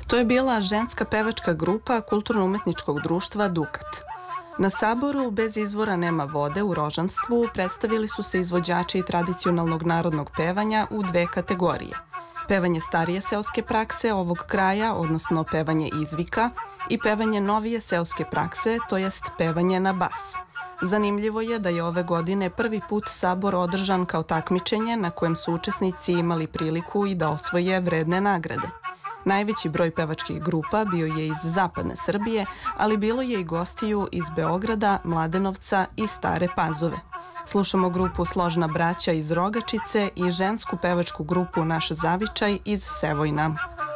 To je bila ženska pevačka grupa Kulturno-umetničkog društva Dukat. Na saboru Bez izvora nema vode u Rožanstvu predstavili su se izvođači tradicionalnog narodnog pevanja u dve kategorije. Pevanje starije seoske prakse ovog kraja, odnosno pevanje izvika, i pevanje novije seoske prakse, to jest pevanje na bas. Zanimljivo je da je ove godine prvi put sabor održan kao takmičenje na kojem su učesnici imali priliku i da osvoje vredne nagrade. Najveći broj pevačkih grupa bio je iz zapadne Srbije, ali bilo je i gostiju iz Beograda, Mladenovca i Stare Pazove. Slušamo grupu Složna braća iz Rogačice i žensku pevačku grupu Naš zavičaj iz Sevojna.